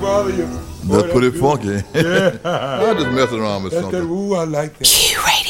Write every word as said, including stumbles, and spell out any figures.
bother you. Let's put it good. funky. Yeah. I just messing around with That's something. that, ooh, I like that.